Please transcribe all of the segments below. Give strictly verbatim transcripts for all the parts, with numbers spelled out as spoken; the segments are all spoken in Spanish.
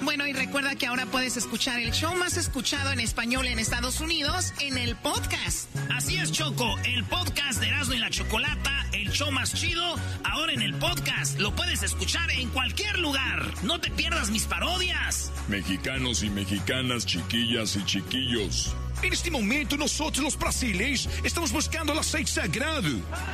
Bueno, y recuerda que ahora puedes escuchar el show más escuchado en español en Estados Unidos en el podcast. Así es, Choco, el podcast de Erasmo y la Chocolata, el show más chido, ahora en el podcast. Lo puedes escuchar en cualquier lugar. No te pierdas mis parodias. Mexicanos y mexicanas, chiquillas y chiquillos. En este momento nosotros los brasileños estamos buscando el aceite sagrado.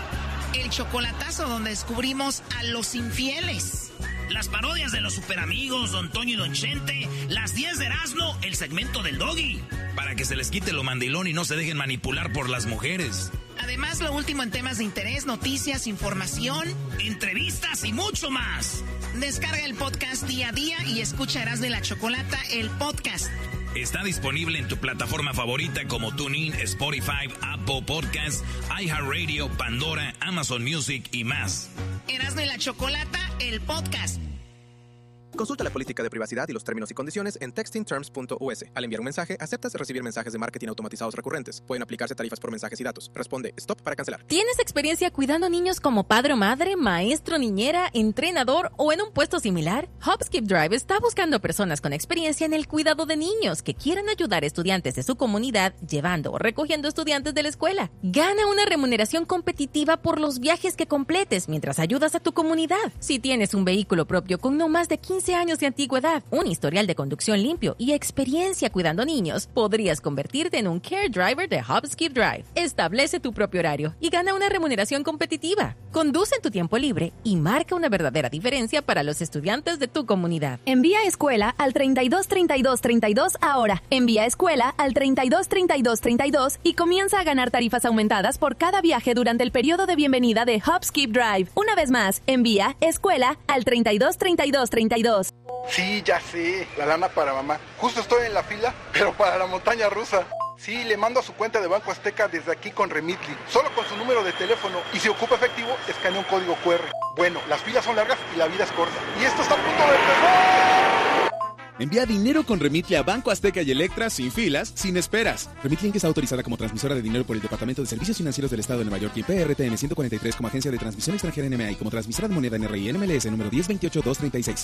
El chocolatazo donde descubrimos a los infieles. Las parodias de los superamigos, Don Toño y Don Chente. Las diez de Erasmo, el segmento del Doggy. Para que se les quite lo mandilón y no se dejen manipular por las mujeres. Además, lo último en temas de interés, noticias, información, entrevistas y mucho más. Descarga el podcast día a día y escucha Erasmo y la Chocolata, el podcast. Está disponible en tu plataforma favorita como TuneIn, Spotify, Apple Podcasts, iHeartRadio, Pandora, Amazon Music y más. Erasmo y la Chocolata, el podcast. Consulta la política de privacidad y los términos y condiciones en texting terms punto u s. Al enviar un mensaje, aceptas recibir mensajes de marketing automatizados recurrentes. Pueden aplicarse tarifas por mensajes y datos. Responde stop para cancelar. ¿Tienes experiencia cuidando niños como padre o madre, maestro, niñera, entrenador o en un puesto similar? HopSkip Drive está buscando personas con experiencia en el cuidado de niños que quieran ayudar a estudiantes de su comunidad llevando o recogiendo estudiantes de la escuela. Gana una remuneración competitiva por los viajes que completes mientras ayudas a tu comunidad. Si tienes un vehículo propio con no más de quince años de antigüedad, un historial de conducción limpio y experiencia cuidando niños, podrías convertirte en un Care Driver de HopSkip Drive. Establece tu propio horario y gana una remuneración competitiva. Conduce en tu tiempo libre y marca una verdadera diferencia para los estudiantes de tu comunidad. Envía escuela al treinta y dos treinta y dos treinta y dos ahora. Envía escuela al treinta y dos treinta y dos treinta y dos y comienza a ganar tarifas aumentadas por cada viaje durante el periodo de bienvenida de HopSkip Drive. Una vez más, envía escuela al treinta y dos treinta y dos treinta y dos. Sí, ya sé, la lana para mamá. Justo estoy en la fila, pero para la montaña rusa. Sí, le mando a su cuenta de Banco Azteca desde aquí con Remitly, solo con su número de teléfono. Y si ocupa efectivo, escanea un código cu erre. Bueno, las filas son largas y la vida es corta. Y esto está a punto de empezar. Envía dinero con Remitly a Banco Azteca y Electra sin filas, sin esperas. Remitly es autorizada como transmisora de dinero por el Departamento de Servicios Financieros del Estado de Nueva York y P R T N ciento cuarenta y tres como agencia de transmisión extranjera N M A y como transmisora de moneda N R I N M L S número diez veintiocho dos treinta y seis.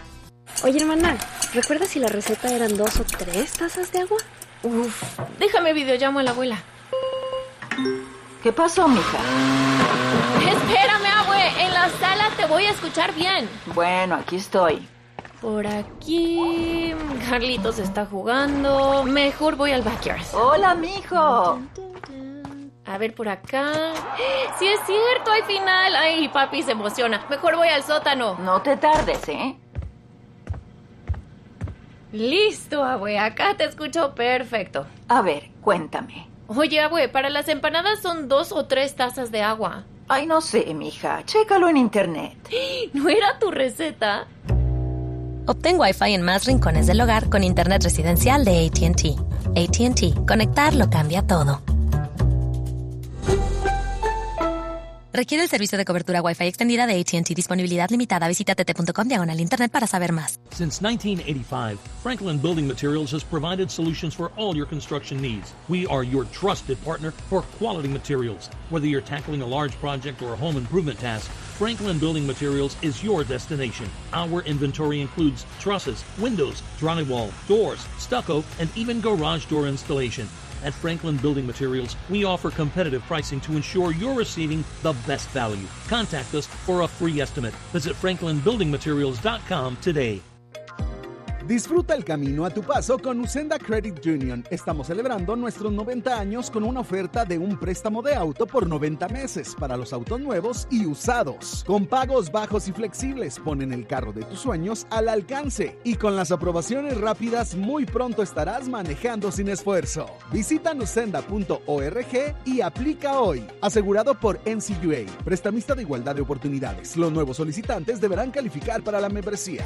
Oye, hermana, ¿recuerdas si la receta eran dos o tres tazas de agua? Uf, déjame videollamo a la abuela. ¿Qué pasó, mija? Espérame, abue, en la sala te voy a escuchar bien. Bueno, aquí estoy. Por aquí... Carlitos está jugando. Mejor voy al backyard. Hola, mijo. A ver, por acá... ¡Sí es cierto, al final! Ay, papi se emociona. Mejor voy al sótano. No te tardes, ¿eh? Listo, abue, acá te escucho perfecto. A ver, cuéntame. Oye, abue, para las empanadas son dos o tres tazas de agua. Ay, no sé, mija, chécalo en internet. ¿No era tu receta? Obtén Wi-Fi en más rincones del hogar con internet residencial de A T and T. A T and T, conectar lo cambia todo. Requiere el servicio de cobertura Wi-Fi extendida de A T and T. Disponibilidad limitada. Visita t t punto com diagonal internet para saber más. Since nineteen eighty-five, Franklin Building Materials has provided solutions for all your construction needs. We are your trusted partner for quality materials. Whether you're tackling a large project or a home improvement task, Franklin Building Materials is your destination. Our inventory includes trusses, windows, drywall, doors, stucco, and even garage door installation. At Franklin Building Materials, we offer competitive pricing to ensure you're receiving the best value. Contact us for a free estimate. Visit franklin building materials dot com today. Disfruta el camino a tu paso con Usenda Credit Union. Estamos celebrando nuestros noventa años con una oferta de un préstamo de auto por noventa meses para los autos nuevos y usados. Con pagos bajos y flexibles, ponen el carro de tus sueños al alcance. Y con las aprobaciones rápidas, muy pronto estarás manejando sin esfuerzo. Visita usenda punto org y aplica hoy. Asegurado por N C U A, prestamista de igualdad de oportunidades. Los nuevos solicitantes deberán calificar para la membresía.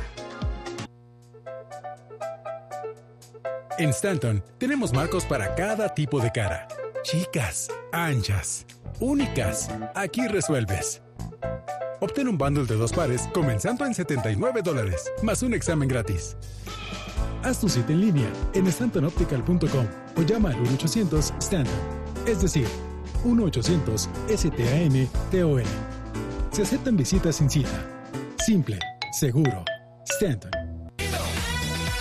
En Stanton tenemos marcos para cada tipo de cara. Chicas, anchas, únicas. Aquí resuelves. Obtén un bundle de dos pares comenzando en setenta y nueve dólares, más un examen gratis. Haz tu cita en línea en stanton optical punto com o llama al uno ochocientos Stanton. Es decir, uno ochocientos S T A N T O N. Se aceptan visitas sin cita. Simple, seguro. Stanton.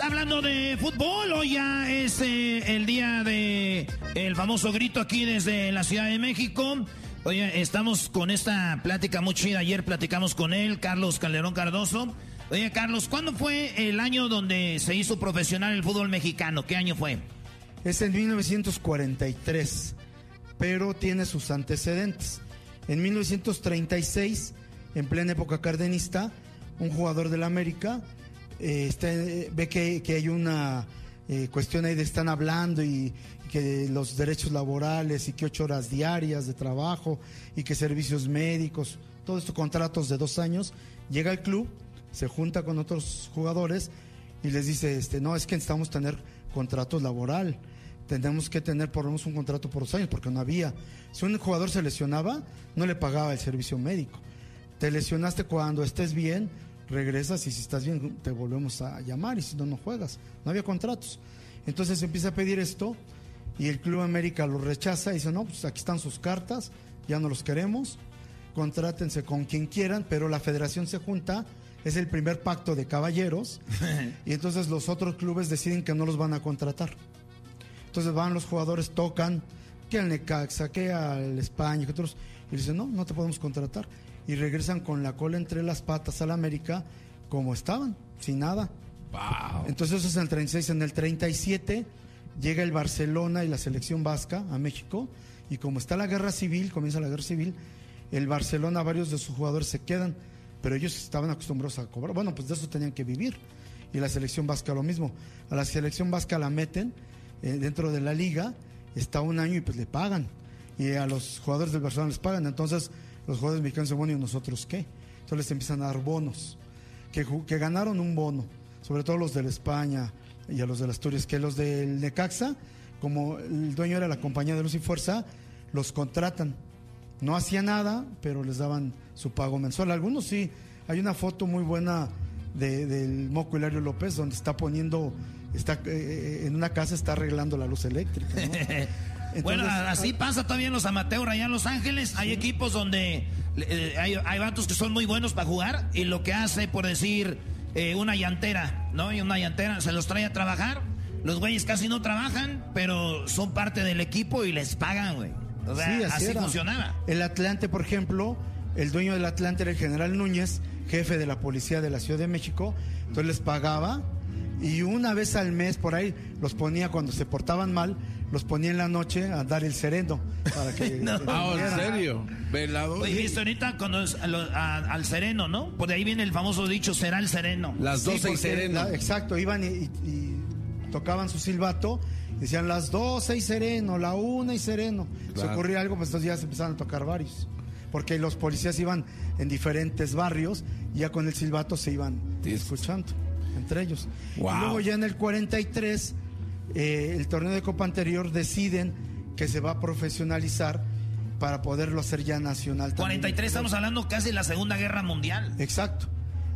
hablando de fútbol, hoy ya es eh, el día de el famoso grito aquí desde la Ciudad de México. Oye, estamos con esta plática muy chida. Ayer platicamos con él, Carlos Calderón Cardoso. Oye, Carlos, ¿cuándo fue el año donde se hizo profesional el fútbol mexicano? ¿Qué año fue? Es en mil novecientos cuarenta y tres, pero tiene sus antecedentes. En mil novecientos treinta y seis, en plena época cardenista, un jugador del América eh, está, eh, ve que, que hay una eh, cuestión ahí de están hablando y, y que los derechos laborales y que ocho horas diarias de trabajo y que servicios médicos, todos estos contratos de dos años, llega al club, se junta con otros jugadores y les dice, este, no, es que necesitamos tener contratos laboral, tenemos que tener por lo menos un contrato por dos años, porque no había. Si un jugador se lesionaba, no le pagaba el servicio médico. Te lesionaste, cuando estés bien, regresas y si estás bien te volvemos a llamar y si no, no juegas. No había contratos. Entonces empieza a pedir esto y el Club América lo rechaza y dice, no, pues aquí están sus cartas, ya no los queremos, contrátense con quien quieran, pero la federación se junta, es el primer pacto de caballeros y entonces los otros clubes deciden que no los van a contratar. Entonces van los jugadores, tocan, que al Necaxa, que al España, que otros, y dicen, no, no te podemos contratar. Y regresan con la cola entre las patas al América como estaban, sin nada. Wow. Entonces eso es en el treinta y seis. En el treinta y siete llega el Barcelona y la selección vasca a México, y como está la guerra civil, comienza la guerra civil, el Barcelona, varios de sus jugadores se quedan, pero ellos estaban acostumbrados a cobrar. Bueno, pues de eso tenían que vivir. Y la selección vasca lo mismo. A la selección vasca la meten eh, dentro de la liga, está un año y pues le pagan. Y a los jugadores del Barcelona les pagan. Entonces los jugadores mexicanos dicen, bueno, ¿y nosotros qué? Entonces les empiezan a dar bonos, que, que ganaron un bono, sobre todo los de la España y a los de Asturias, que los del Necaxa, como el dueño era la compañía de Luz y Fuerza, los contratan. No hacía nada, pero les daban su pago mensual. Algunos sí. Hay una foto muy buena de, del Moco Hilario López, donde está poniendo, está eh, en una casa está arreglando la luz eléctrica, ¿no? Entonces, bueno, así pasa todavía en los amateurs allá en Los Ángeles. Sí. Hay equipos donde eh, hay, hay vatos que son muy buenos para jugar, y lo que hace, por decir, eh, una llantera, ¿no? Y una llantera se los trae a trabajar. Los güeyes casi no trabajan, pero son parte del equipo y les pagan, güey. O sea, sí, así, así funcionaba. El Atlante, por ejemplo, el dueño del Atlante era el general Núñez, jefe de la policía de la Ciudad de México. Entonces les pagaba, y una vez al mes por ahí los ponía, cuando se portaban mal, los ponía en la noche a dar el sereno para que no. Ah, ¿en serio? Velador. Oye, viste ahorita cuando es, a, a, al sereno, ¿no? Por ahí viene el famoso dicho, será el sereno. Las doce sí, y sereno. La, exacto, iban y, y, y tocaban su silbato, decían las doce y sereno, la una y sereno. Claro. Se ocurría algo, pues entonces ya se empezaron a tocar varios, porque los policías iban en diferentes barrios y ya con el silbato se iban sí. escuchando entre ellos. Wow. Y luego ya en el cuarenta y tres, eh, el torneo de Copa anterior, deciden que se va a profesionalizar para poderlo hacer ya nacional. cuarenta y tres, estamos hablando casi de la Segunda Guerra Mundial. Exacto.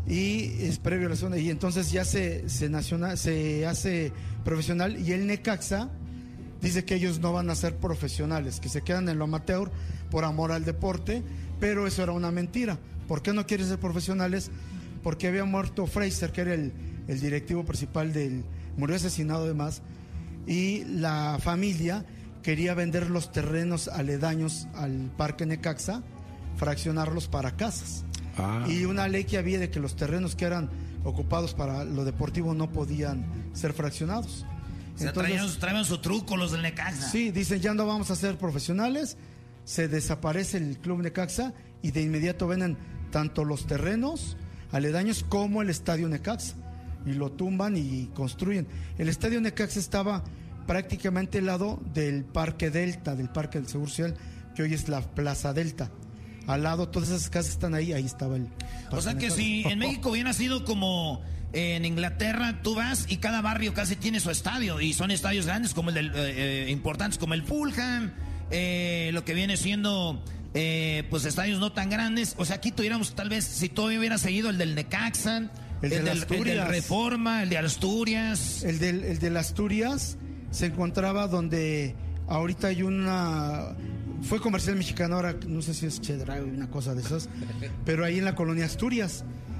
Y es previo a la segunda, y entonces ya se, se, nacional, se hace profesional, y el Necaxa dice que ellos no van a ser profesionales, que se quedan en lo amateur por amor al deporte, pero eso era una mentira. ¿Por qué no quieren ser profesionales? Porque había muerto Fraser, que era el, el directivo principal del... murió asesinado además, y la familia quería vender los terrenos aledaños al Parque Necaxa, fraccionarlos para casas. Ah. Y una ley que había de que los terrenos que eran ocupados para lo deportivo no podían ser fraccionados. O sea, Entonces, traían, traían su truco los del Necaxa. Sí, dicen, ya no vamos a ser profesionales, se desaparece el Club Necaxa y de inmediato venden tanto los terrenos aledaños como el Estadio Necaxa, y lo tumban y construyen. El Estadio Necaxa estaba prácticamente al lado del Parque Delta, del Parque del Seguro Social, que hoy es la Plaza Delta. Al lado, todas esas casas están ahí, ahí estaba el... O sea que si en México hubiera sido como en Inglaterra, tú vas y cada barrio casi tiene su estadio, y son estadios grandes como el del, eh, importantes como el Fulham, eh, lo que viene siendo eh, pues estadios no tan grandes. O sea, aquí tuviéramos tal vez, si todavía hubiera seguido el del Necaxa, el, el, del, de el del Reforma, el de Asturias. El del, el de Asturias se encontraba donde ahorita hay una... Fue Comercial Mexicano, ahora no sé si es Chedraui, una cosa de esas, pero ahí en la colonia Asturias.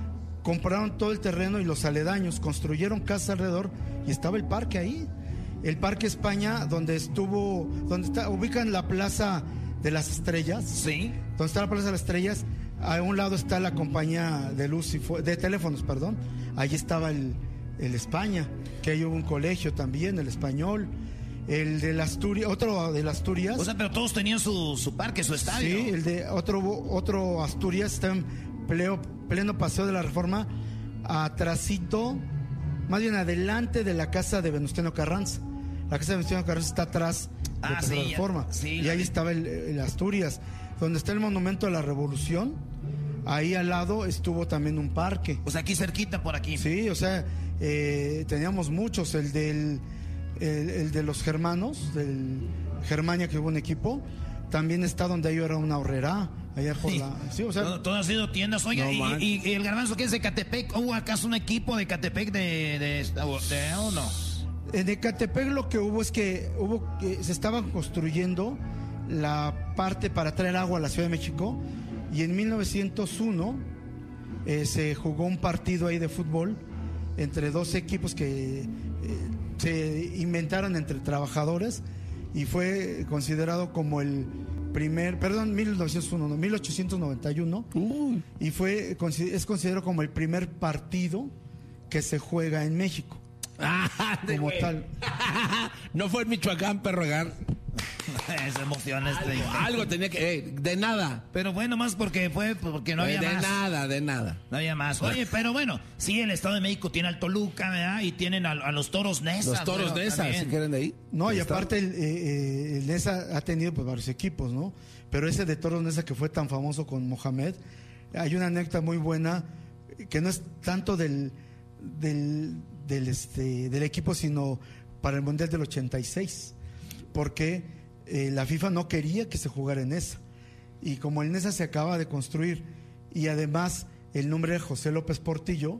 compraron todo el terreno y los aledaños, construyeron casas alrededor y estaba el parque ahí. El Parque España, donde estuvo, donde está, ubican la Plaza de las Estrellas. Sí. Donde está la Plaza de las Estrellas, a un lado está la compañía de luz y fu- de teléfonos, perdón. Ahí estaba el, el España, que ahí hubo un colegio también, el Español. El de las Asturias, otro de las Asturias. O sea, pero todos tenían su, su parque, su estadio. Sí, el de otro, otro Asturias está en pleno, pleno Paseo de la Reforma, atrasito, más bien adelante de la casa de Venustiano Carranza. La casa de Venustiano Carranza está atrás de Ah, Paseo de sí, la Reforma. ya, sí, y la ahí vi. estaba el, el Asturias, donde está el Monumento a la Revolución. Ahí al lado estuvo también un parque. O sea, aquí cerquita por aquí. Sí, o sea, eh, teníamos muchos. El del el, el de los germanos, del Germania, que hubo un equipo. También está donde ahí era una horrera. Allá por Sí. la. Sí, o sea. todo, todo ha sido tiendas. Oiga, No y, manches. y- y el Garbanzo que es de Catepec, ¿hubo acaso un equipo de Catepec de, de, de- o no? En Ecatepec lo que hubo es que hubo que se estaban construyendo la parte para traer agua a la Ciudad de México y en mil novecientos uno eh, se jugó un partido ahí de fútbol entre dos equipos que eh, se inventaron entre trabajadores y fue considerado como el primer, perdón, mil novecientos uno, no, mil ochocientos noventa y uno y fue consi- es considerado como el primer partido que se juega en México. Ah, de Como güey. tal. No fue en Michoacán, perro Gar. Se emociona este. Algo, algo tenía que. eh, de nada. Pero bueno, más porque fue porque no había de más. nada, de nada. No había más. Oye, pero bueno, sí, el Estado de México tiene al Toluca, ¿verdad? Y tienen a, a los Toros Nesa. Los Toros bueno, Nesa, también. ¿sí quieren de ahí? No, y ¿Está? aparte el, eh, eh, el Nesa ha tenido pues varios equipos, ¿no? Pero ese de Toros Nesa que fue tan famoso con Mohamed, hay una anécdota muy buena que no es tanto del del, del este del equipo, sino para el Mundial del ochenta y seis, porque eh, la FIFA no quería que se jugara en Nesa. Y como el Nesa se acaba de construir y además el nombre de José López Portillo,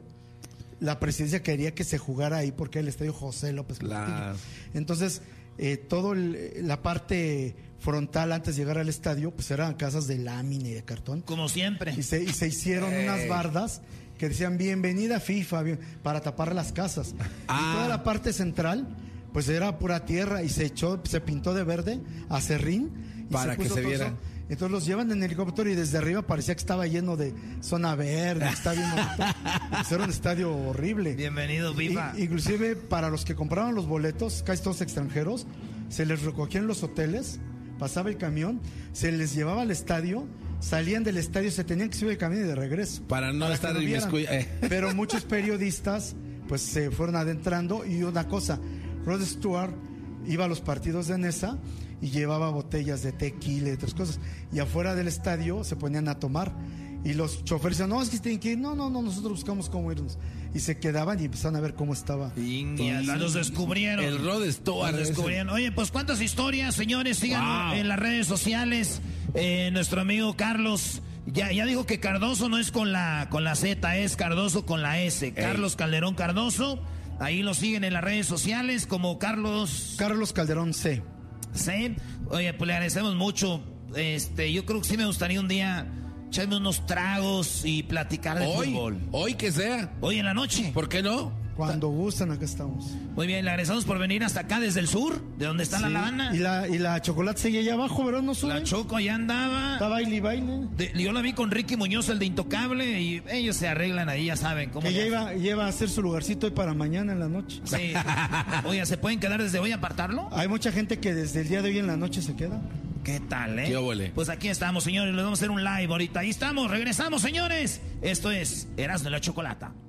la presidencia quería que se jugara ahí porque el estadio José López Portillo. Claro. Entonces, eh, todo el- la parte frontal antes de llegar al estadio, pues eran casas de lámina y de cartón. Como siempre. Y se, y se hicieron Ey. unas bardas que decían bienvenida FIFA, bien- para tapar las casas. Ah. Y toda la parte central, pues era pura tierra y se echó, se pintó de verde a serrín. Y Para que puso se todo viera. eso. Entonces los llevan en helicóptero y desde arriba parecía que estaba lleno de zona verde, está bien bonito. Pues era un estadio horrible. Bienvenido, FIFA. I- inclusive para los que compraron los boletos, casi todos extranjeros, se les recogían en los hoteles, pasaba el camión, se les llevaba al estadio, salían del estadio, se tenían que subir el camión y de regreso. Para no que estar no vieran. inmiscuido. eh. Pero muchos periodistas pues se fueron adentrando y una cosa, Rod Stewart iba a los partidos de Nesa y llevaba botellas de tequila y otras cosas y afuera del estadio se ponían a tomar y los choferes decían, no, es que tienen que ir, no, no, no, nosotros buscamos cómo irnos y se quedaban y empezaron a ver cómo estaba. Y hasta los descubrieron. El Rod Stewart. Los descubrieron. Oye, pues cuántas historias, señores, síganos Wow. en las redes sociales. Eh, nuestro amigo Carlos ya, ya dijo que Cardoso no es con la con la Z, es Cardoso con la S. Carlos Calderón Cardoso. Ahí lo siguen en las redes sociales como Carlos Carlos Calderón C. C. Oye, pues le agradecemos mucho. Este, yo creo que sí me gustaría un día echarme unos tragos y platicar de Hoy, fútbol. hoy que sea. Hoy en la noche. ¿Por qué no? Cuando gustan, acá estamos. Muy bien, le agradecemos por venir hasta acá desde el sur, de donde está la Sí. Habana. Y la, y la chocolate seguía allá abajo, ¿verdad? No sube. La Choco ya andaba. Está baile y baile. De- yo la vi con Ricky Muñoz, el de Intocable, y ellos se arreglan ahí, ya saben cómo. Que ya le iba, lleva a hacer su lugarcito hoy para mañana en la noche. hacen. Sí. Oye, ¿se pueden quedar desde hoy a apartarlo? Hay mucha gente que desde el día de hoy en la noche se queda. ¿Qué tal, eh? Qué óvole. Pues aquí estamos, señores, les vamos a hacer un live ahorita. Ahí estamos, regresamos, señores. Esto es Erasmo y la Chocolata.